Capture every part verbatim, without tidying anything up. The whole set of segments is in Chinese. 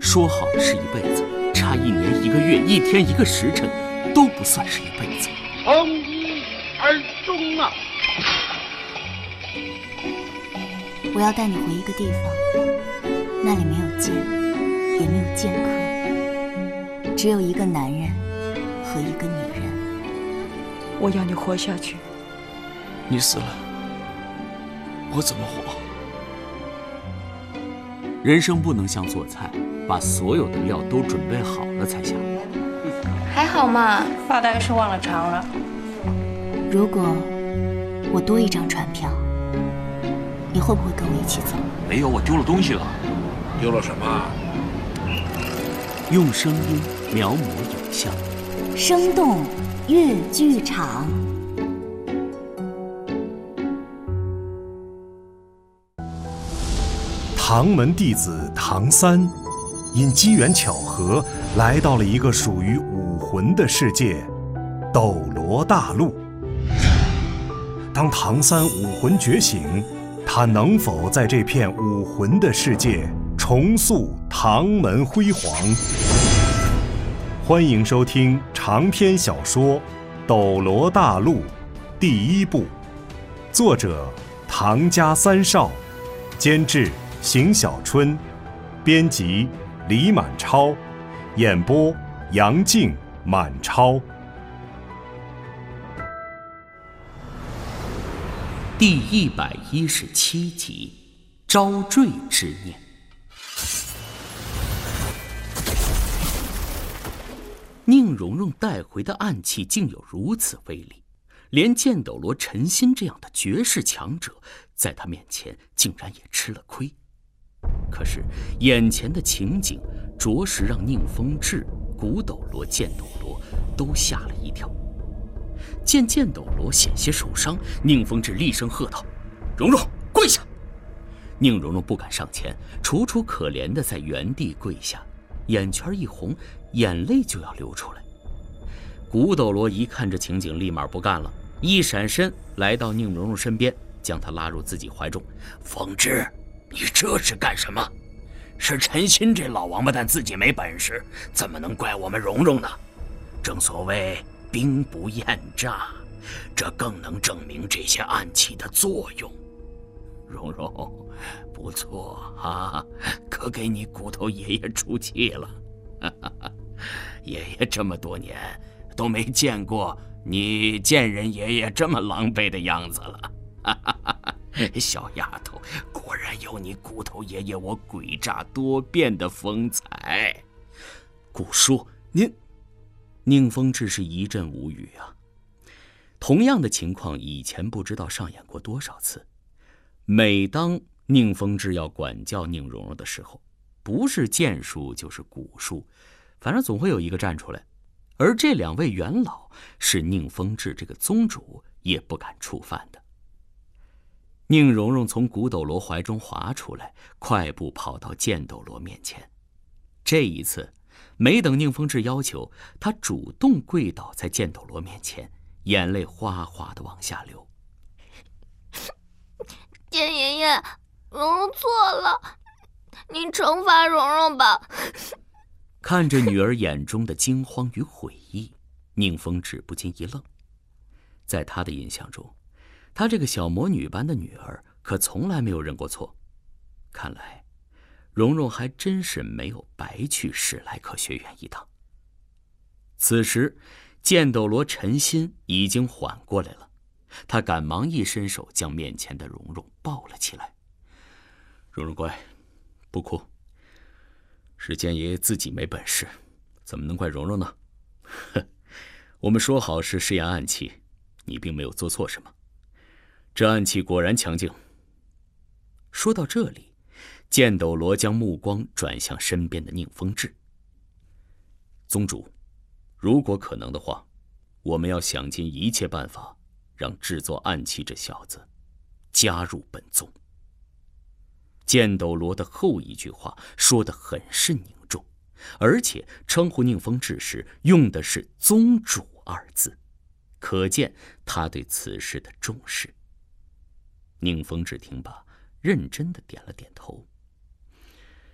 说好的是一辈子，差一年一个月，一天一个时辰，都不算是一辈子。 从一而终啊！ 我要带你回一个地方，那里没有剑，也没有剑客，只有一个男人和一个女人。 我要你活下去。 你死了，我怎么活？ 人生不能像做菜，把所有的料都准备好了才下锅。 还好嘛， 发大概是忘了尝了。 如果我多一张船票，你会不会跟我一起走？ 没有，我丢了东西了。 丢了什么？ 用声音描摹影像， 生动粤剧场。 唐门弟子唐三，因机缘巧合来到了一个属于武魂的世界——斗罗大陆。当唐三武魂觉醒，他能否在这片武魂的世界重塑唐门辉煌？欢迎收听长篇小说《斗罗大陆》第一部，作者唐家三少，监制邢小春，编辑李满超，演播杨静、满超。 第一百一十七集，招赘之念。宁荣荣带回的暗器竟有如此威力，连剑斗罗陈心这样的绝世强者，在他面前竟然也吃了亏。可是眼前的情景着实让宁风致、古斗罗、剑斗罗都吓了一跳。见剑斗罗险些受伤，宁风致厉声喝道：“蓉蓉，跪下！”宁荣荣不敢上前，楚楚可怜地在原地跪下，眼圈一红，眼泪就要流出来。古斗罗一看这情景，立马不干了，一闪身来到宁荣荣身边，将她拉入自己怀中。 风致，你这是干什么？是陈心这老王八蛋自己没本事，怎么能怪我们蓉蓉呢？正所谓兵不厌诈，这更能证明这些暗器的作用。蓉蓉，不错啊，可给你骨头爷爷出气了。爷爷这么多年都没见过你见人爷爷这么狼狈的样子了。小丫头，果然有你骨头爷爷我诡诈多变的风采。 古叔，您……宁风致是一阵无语啊。同样的情况以前不知道上演过多少次。每当宁风致要管教宁荣荣的时候，不是剑术就是古术，反正总会有一个站出来。而这两位元老是宁风致这个宗主也不敢触犯的。宁荣荣从古斗罗怀中滑出来，快步跑到剑斗罗面前。这一次没等宁风致要求，他主动跪倒在剑斗罗面前，眼泪哗哗地往下流。 剑爷爷，蓉蓉错了，您惩罚蓉蓉吧。 看着女儿眼中的惊慌与悔意，宁风致不禁一愣。在他的印象中，他这个小魔女般的女儿可从来没有认过错。看来蓉蓉还真是没有白去史莱克学院一趟。此时剑斗罗陈心已经缓过来了，他赶忙一伸手将面前的蓉蓉抱了起来。蓉蓉乖，不哭，是剑爷爷自己没本事，怎么能怪蓉蓉呢？哼，我们说好是试验暗器，你并没有做错什么，这暗器果然强劲。说到这里，剑斗罗将目光转向身边的宁风致。宗主，如果可能的话，我们要想尽一切办法让制作暗器这小子加入本宗。剑斗罗的后一句话说得很是凝重，而且称呼宁风致时用的是宗主二字，可见他对此事的重视。宁风致听罢，认真地点了点头。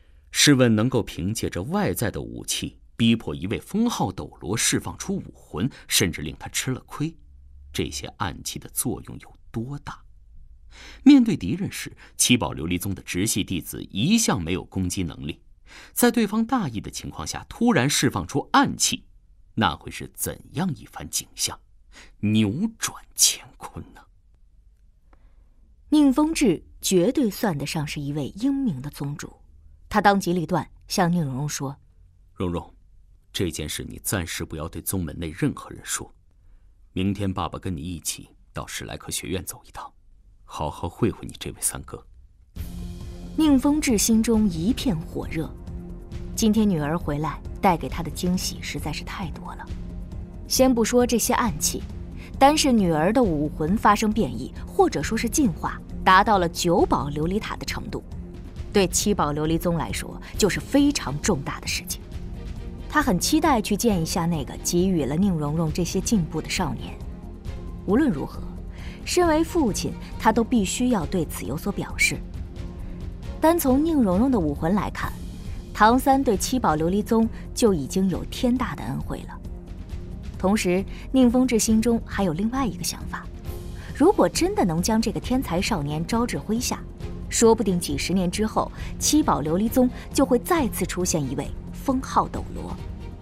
试问能够凭借着外在的武器逼迫一位封号斗罗释放出武魂，甚至令他吃了亏，这些暗器的作用有多大？面对敌人时，七宝琉璃宗的直系弟子一向没有攻击能力，在对方大意的情况下突然释放出暗器，那会是怎样一番景象？扭转乾坤呢？ 宁风致绝对算得上是一位英明的宗主，他当机立断向宁荣荣说： 蓉蓉，这件事你暂时不要对宗门内任何人说，明天爸爸跟你一起到史莱克学院走一趟，好好会会你这位三哥。 宁风致心中一片火热，今天女儿回来带给他的惊喜实在是太多了。先不说这些暗器，单是女儿的武魂发生变异，或者说是进化，达到了九宝琉璃塔的程度，对七宝琉璃宗来说就是非常重大的事情。他很期待去见一下那个给予了宁荣荣这些进步的少年。无论如何，身为父亲，他都必须要对此有所表示。单从宁荣荣的武魂来看，唐三对七宝琉璃宗就已经有天大的恩惠了。同时，宁风致心中还有另外一个想法，如果真的能将这个天才少年招至麾下，说不定几十年之后，七宝琉璃宗就会再次出现一位封号斗罗。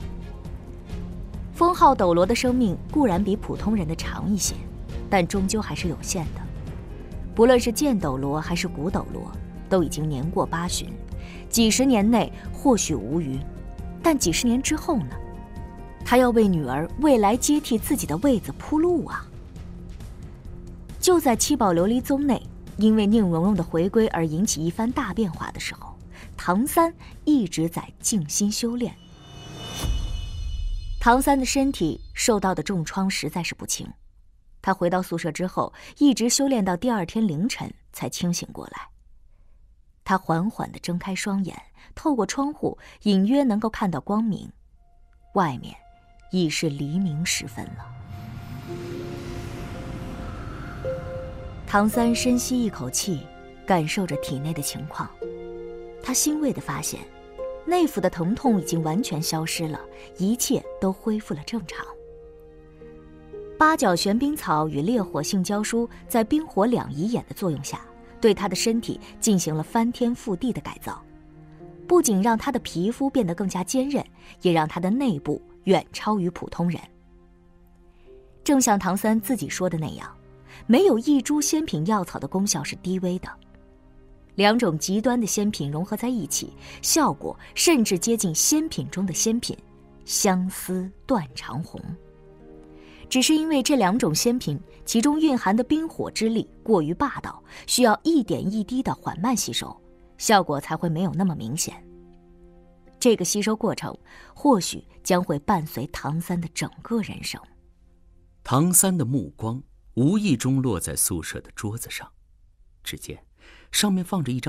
封号斗罗的生命固然比普通人的长一些，但终究还是有限的。不论是剑斗罗还是古斗罗，都已经年过八旬，几十年内或许无虞，但几十年之后呢？他要为女儿未来接替自己的位子铺路啊！就在七宝琉璃宗内，因为宁荣荣的回归而引起一番大变化的时候，唐三一直在静心修炼。唐三的身体受到的重创实在是不轻，他回到宿舍之后，一直修炼到第二天凌晨才清醒过来。他缓缓地睁开双眼，透过窗户隐约能够看到光明，外面已是黎明时分了。唐三深吸一口气，感受着体内的情况，他欣慰地发现内腑的疼痛已经完全消失了，一切都恢复了正常。八角玄冰草与烈火性胶书在冰火两仪眼的作用下，对他的身体进行了翻天覆地的改造，不仅让他的皮肤变得更加坚韧，也让他的内部远超于普通人。正像唐三自己说的那样，没有一株仙品药草的功效是低微的，两种极端的仙品融合在一起，效果甚至接近仙品中的仙品——相思断肠红。只是因为这两种仙品其中蕴含的冰火之力过于霸道，需要一点一滴的缓慢吸收，效果才会没有那么明显。这个吸收过程或许将会伴随唐三的整个人生。 唐三的目光无意中落在宿舍的桌子上，只见上面放着一张